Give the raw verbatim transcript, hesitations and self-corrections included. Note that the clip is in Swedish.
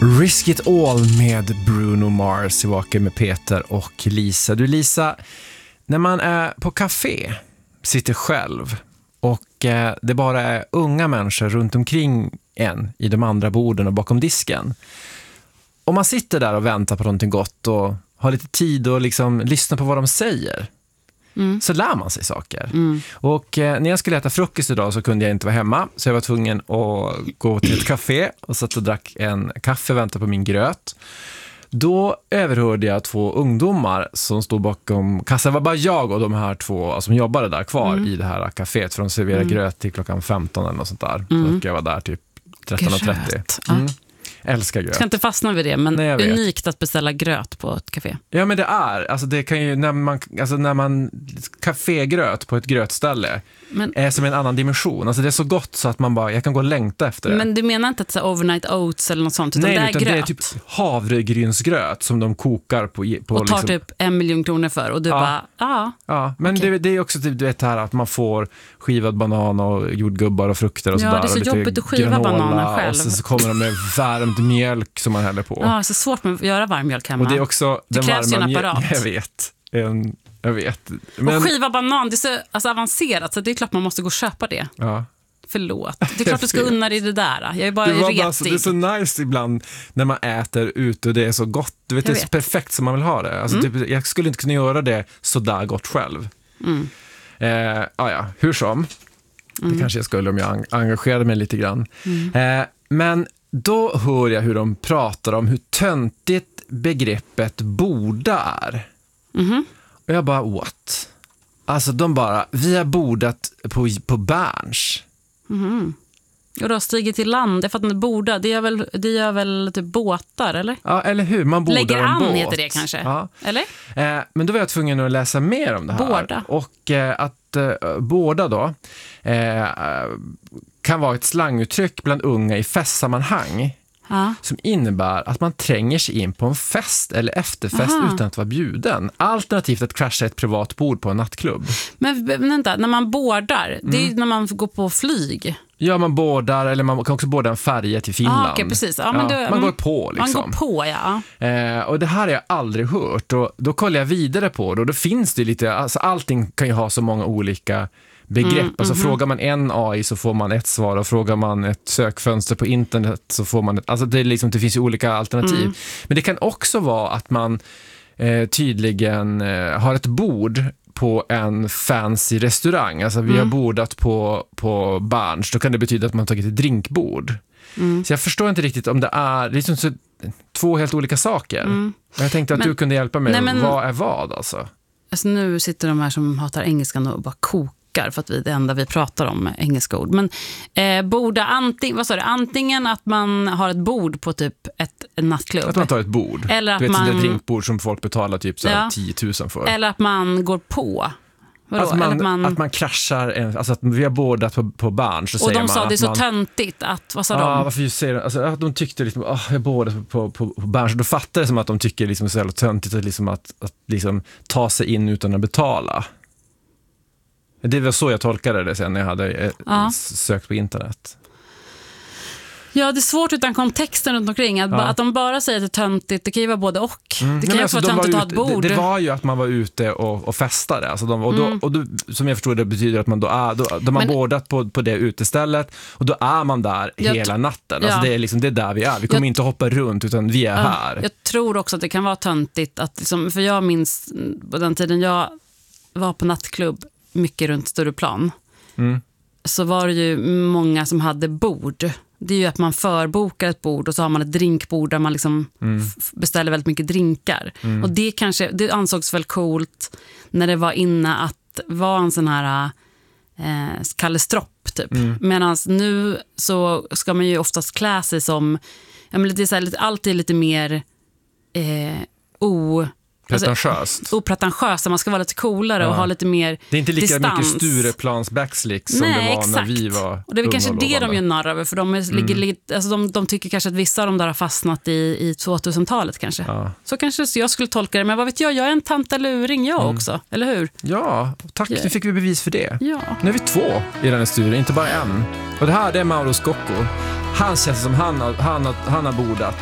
Risk It All med Bruno Mars tillbaka med Peter och Lisa. Du Lisa, när man är på café, sitter själv och eh, det bara är unga människor runt omkring en i de andra borden och bakom disken. Om man sitter där och väntar på någonting gott och har lite tid och liksom lyssna på vad de säger, mm. så lär man sig saker. Mm. Och eh, när jag skulle äta frukost idag så kunde jag inte vara hemma, så jag var tvungen att gå till ett café och satt och drack en kaffe och väntade på min gröt. Då överhörde jag två ungdomar som stod bakom kassan. Det var bara jag och de här två som jobbade där kvar mm. i det här kaféet, för de serverade mm. gröt till klockan femton eller något sånt där. Mm. Så jag var där typ tretton och trettio. Mm. Älskar gröt. Jag ska inte fastna vid det, men Nej, unikt att beställa gröt på ett café. Ja, men det är, alltså det kan ju, när man, alltså när man, kafégröt på ett grötställe men, är som en annan dimension. Alltså det är så gott så att man bara, jag kan gå och längta efter det. Men du menar inte att det är overnight oats eller något sånt, utan Nej, det är utan gröt? det är typ havregrynsgröt som de kokar på. på och tar liksom, typ en miljon kronor för, och du ja. bara, ja. Ja, men okay. det, det är också typ, du vet här att man får skivad banan och jordgubbar och frukter och ja, sådär. Ja, det är så jobbigt att skiva bananer själv. Och så, så kommer de med värmt mjölk som man häller på. Ja, det är så svårt med att göra varm mjölk hemma. Och det är också det den krävs varma ju en apparat. Jag vet. En, jag vet. Men, och skiva banan, det är så alltså, avancerat, så det är klart man måste gå och köpa det. Ja. Förlåt. Det är klart du ska unna dig det där. Jag är bara det retig. Alltså, det är så nice ibland när man äter ute och det är så gott. Du vet, det är vet. så perfekt som man vill ha det. Alltså, mm. typ, jag skulle inte kunna göra det så där gott själv. Mm. Eh, ah, ja, hur som. Mm. Det kanske jag skulle om jag engagerade mig lite grann. Mm. Eh, men då hör jag hur de pratar om hur töntigt begreppet borda är. Mm. Och jag bara, what? Alltså de bara, vi har bordat på, på Berns. Mm. Och då stiger till land, för att den borda, det gör väl, det gör väl typ båtar, eller? Ja, eller hur? Man bordar Lägger en an båt. Heter det kanske, ja. eller? Eh, men då var jag tvungen att läsa mer om det här. Borda. Och eh, att eh, borda då eh, kan vara ett slanguttryck bland unga i festsammanhang. Ja. Som innebär att man tränger sig in på en fest eller efterfest Aha. utan att vara bjuden. Alternativt att crasha ett privat bord på en nattklubb. Men vänta, när man bordar, mm. det är ju när man går på flyg. Ja, man bordar, eller man kan också borda en färja till Finland. Ah, okay, precis. Ja, men ja, då, man går på liksom. Man går på, ja. Eh, och det här har jag aldrig hört. Och då kollar jag vidare på det och då finns det lite, alltså allting kan ju ha så många olika begrepp. Mm, alltså mm-hmm. frågar man en A I så får man ett svar, och frågar man ett sökfönster på internet så får man ett, alltså det är liksom, det finns ju olika alternativ. Mm. Men det kan också vara att man eh, tydligen eh, har ett bord på en fancy restaurang. Alltså vi mm. har bordat på, på Berns. Då kan det betyda att man har tagit ett drinkbord. Mm. Så jag förstår inte riktigt om det är, det är liksom så, två helt olika saker. Mm. Jag tänkte att men, du kunde hjälpa mig. Nej, men, vad är vad alltså? Alltså nu sitter de här som hatar engelskan och bara kokar för att vi, det enda vi pratar om är engelska ord. Men eh, borda antingen, vad sa du? Antingen att man har ett bord på typ ett, en nattklubb. Att man tar ett bord. Eller att du vet, man, ett drinkbord som folk betalar typ så ja, tio tusen för. Eller att man går på. Alltså man, att, man, att man kraschar en, alltså att vi har bordat på, på Berns, så och säger de man sa det är så man, töntigt att, vad sa ja, de? Varför just säger alltså, att de tyckte liksom, åh, jag bordat på, på, på Berns, då fattar det som att de tycker liksom så jävla töntigt att, liksom, att, att liksom, ta sig in utan att betala. Det var så jag tolkade det sen när jag hade eh, ja. sökt på internet. Ja, det är svårt utan kontexten runt omkring. Att, ja. att de bara säger att det är töntigt, det kan ju vara både och. Mm. Det kan ju alltså, vara töntigt att ha ett bord. Det, det var ju att man var ute och, och festade. Alltså de, och, då, mm. och då, som jag förstår det betyder att man då är, då, de har bordat på, på det utestället och då är man där jag, hela natten. Alltså ja. det, är liksom, det är där vi är. Vi kommer jag, inte hoppa runt utan vi är ja, här. Jag tror också att det kan vara töntigt. Att liksom, för jag minns på den tiden jag var på nattklubb mycket runt Stureplan. Mm. Så var det ju många som hade bord. Det är ju att man förbokar ett bord och så har man ett drinkbord där man liksom mm. f- beställer väldigt mycket drinkar. Mm. Och det kanske, det ansågs väl coolt när det var inne att vara en sån här eh, Kalle Stropp typ. Mm. Medan nu så ska man ju oftast klä sig som, ja men det är så här, lite, alltid lite mer eh, o... pretentiöst. Alltså, opretentiöst, man ska vara lite coolare ja. och ha lite mer det är inte lika distans. Mycket Stureplans backslick som Nej, det var exakt. när vi var. Och det är väl kanske det de gör narr över, för de, är, mm. ligger, alltså de, de tycker kanske att vissa av dem där har fastnat i, i tvåtusentalet kanske. Ja. Så kanske så jag skulle tolka det, men vad vet jag, jag är en tantaluring jag mm. också, eller hur? Ja, tack, yeah. nu fick vi bevis för det. Ja. Nu är vi två i den här studien, inte bara en. Och det här det är Mauro Scocco. Han känns som han har, han har, han har bordat